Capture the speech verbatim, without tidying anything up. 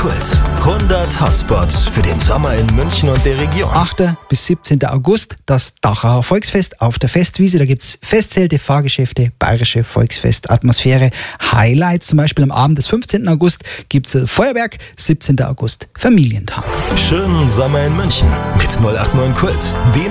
Kult. hundert Hotspots für den Sommer in München und der Region. achter bis siebzehnten August das Dachauer Volksfest auf der Festwiese. Da gibt es Festzelte, Fahrgeschäfte, bayerische Volksfestatmosphäre, Highlights. Zum Beispiel am Abend des fünfzehnten August gibt es Feuerwerk, siebzehnten August Familientag. Schönen Sommer in München mit null acht neun Kult, dem